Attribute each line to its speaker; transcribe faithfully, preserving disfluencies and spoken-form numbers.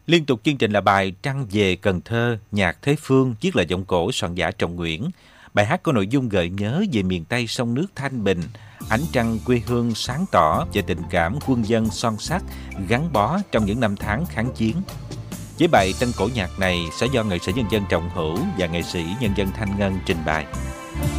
Speaker 1: Liên tục chương trình là bài Trăng về Cần Thơ, nhạc Thế Phương, viết lời giọng cổ soạn giả Trọng Nguyễn. Bài hát có nội dung gợi nhớ về miền Tây sông nước thanh bình, ánh trăng quê hương sáng tỏ và tình cảm quân dân son sắt gắn bó trong những năm tháng kháng chiến. Với bài tân cổ nhạc này sẽ do nghệ sĩ nhân dân Trọng Hữu và nghệ sĩ nhân dân Thanh Ngân trình bày.